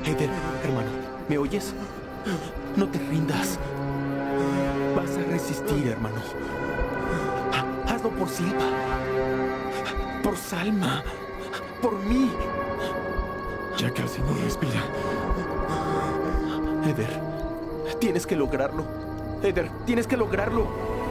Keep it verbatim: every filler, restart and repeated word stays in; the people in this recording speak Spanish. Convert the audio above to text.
Eder, hermano, ¿me oyes? No te rindas. Vas a resistir, hermano. Ha- Hazlo por Silva. Por Salma. Por mí. Ya casi no respira. Eder, tienes que lograrlo. Eder, tienes que lograrlo.